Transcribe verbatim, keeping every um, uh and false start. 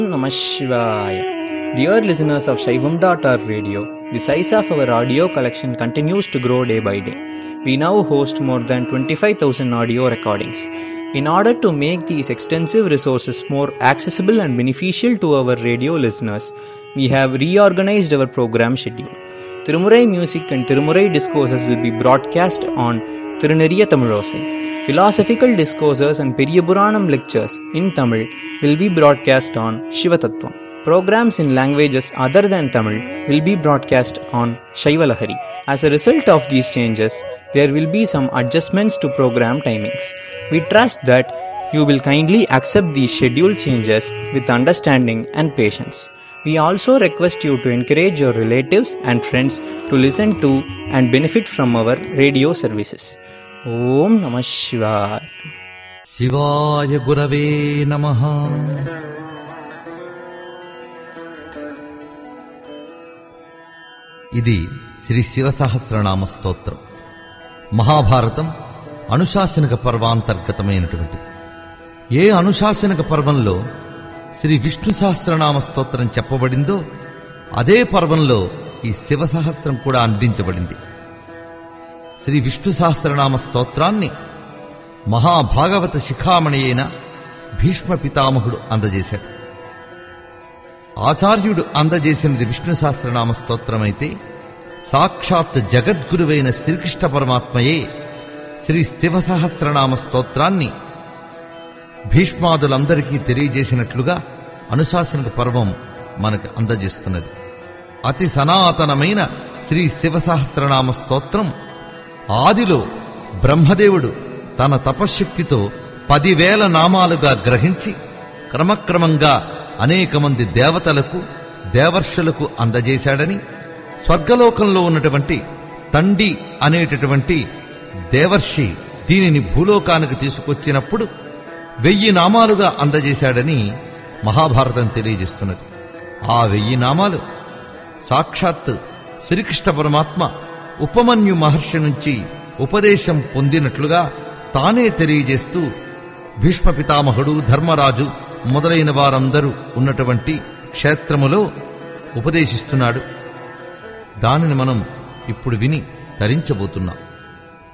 Namah Shivaya. Dear listeners of Shaivam dot org radio, the size of our audio collection continues to grow day by day. We now host more than twenty-five thousand audio recordings. In order to make these extensive resources more accessible and beneficial to our radio listeners, we have reorganized our program schedule. Tirumurai music and Tirumurai discourses will be broadcast on Tiruneriya Tamilosai. Philosophical discourses and Periyapuranam lectures in Tamil will be broadcast on Shivatattvam. Programs in languages other than Tamil will be broadcast on Shaivalahari. As a result of these changes, there will be some adjustments to program timings. We trust that you will kindly accept these schedule changes with understanding and patience. We also request you to encourage your relatives and friends to listen to and benefit from our radio services. Om Namah Shivaya. Shivaya Gurave Namaha. ఇది శ్రీ శివసహస్రనామ స్తోత్రం. మహాభారతం అనుశాసనిక పర్వాంతర్గతమైనటువంటిది. ఏ అనుశాసనిక పర్వంలో శ్రీ విష్ణు సహస్రనామ స్తోత్రం చెప్పబడిందో అదే పర్వంలో ఈ శివసహస్రం కూడా అందించబడింది. శ్రీ విష్ణు సహస్రనామ స్తోత్రాన్ని మహాభాగవత శిఖామణి అయిన భీష్మ పితామహుడు అందజేశాడు. ఆచార్యుడు అందజేసినది విష్ణు సహస్రనామ స్తోత్రమైతే, సాక్షాత్ జగద్గురువైన శ్రీకృష్ణ పరమాత్మయే శ్రీ శివసహస్రనామ స్తోత్రాన్ని భీష్మాదులందరికీ తెలియజేసినట్లుగా అనుశాసనిక పర్వం మనకు అందజేస్తున్నది. అతి సనాతనమైన శ్రీ శివసహస్రనామ స్తోత్రం ఆదిలో బ్రహ్మదేవుడు తన తపశ్శక్తితో పదివేల నామాలుగా గ్రహించి క్రమక్రమంగా అనేక మంది దేవతలకు దేవర్షులకు అందజేశాడని, స్వర్గలోకంలో ఉన్నటువంటి తండి అనేటటువంటి దేవర్షి దీనిని భూలోకానికి తీసుకొచ్చినప్పుడు వెయ్యి నామాలుగా అందజేశాడని మహాభారతం తెలియజేస్తున్నది. ఆ వెయ్యి నామాలు సాక్షాత్ శ్రీకృష్ణ పరమాత్మ ఉపమన్యు మహర్షి నుంచి ఉపదేశం పొందినట్లుగా తానే తెలియజేస్తూ భీష్మ పితామహుడు, ధర్మరాజు మొదలైన వారందరూ ఉన్నటువంటి క్షేత్రములో ఉపదేశిస్తున్నాడు. దానిని మనం ఇప్పుడు విని తరించబోతున్నాం.